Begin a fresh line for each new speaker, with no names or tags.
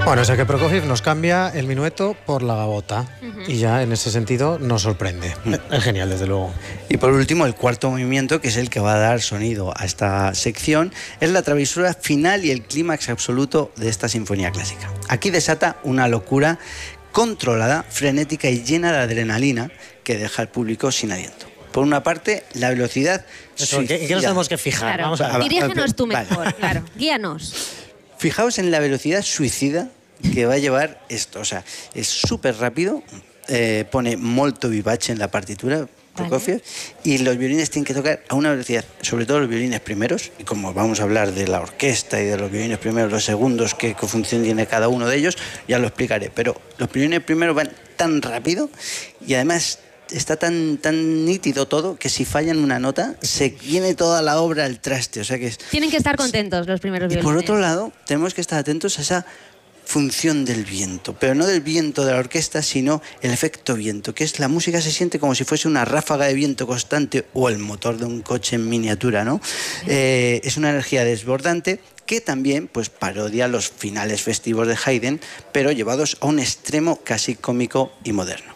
Bueno, o sea que Prokofiev nos cambia el minueto por la gavota y ya en ese sentido nos sorprende. Es genial, desde luego.
Y por último, el cuarto movimiento, que es el que va a dar sonido a esta sección, es la travesura final y el clímax absoluto de esta sinfonía clásica. Aquí desata una locura controlada, frenética y llena de adrenalina que deja al público sin aliento. Por una parte, la velocidad suicida.
¿En qué nos tenemos que fijar?
Claro.
Vamos a ver.
Dirígenos tú
Vale.
mejor, claro. Guíanos.
Fijaos en la velocidad suicida que va a llevar esto. O sea, es súper rápido, pone molto vivace en la partitura, Prokofiev, y los violines tienen que tocar a una velocidad, sobre todo los violines primeros, y como vamos a hablar de la orquesta y de los violines primeros, los segundos, qué función tiene cada uno de ellos, ya lo explicaré. Pero los violines primeros van tan rápido y además está tan nítido todo que si fallan una nota se viene toda la obra al traste. O sea que
Tienen que estar contentos los primeros
y
violines.
por otro lado, tenemos que estar atentos a esa función del viento, pero no del viento de la orquesta, sino el efecto viento, que es la música se siente como si fuese una ráfaga de viento constante o el motor de un coche en miniatura, ¿no? Es una energía desbordante que también pues parodia los finales festivos de Haydn, pero llevados a un extremo casi cómico y moderno.